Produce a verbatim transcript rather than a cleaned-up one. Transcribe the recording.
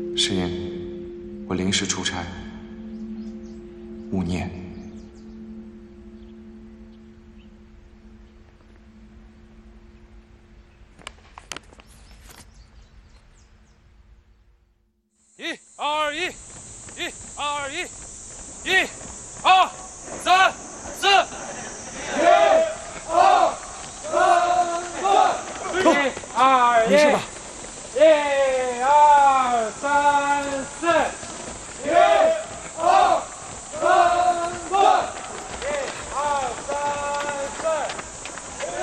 世英，我临时出差，勿念。 一二一，一二一，一二三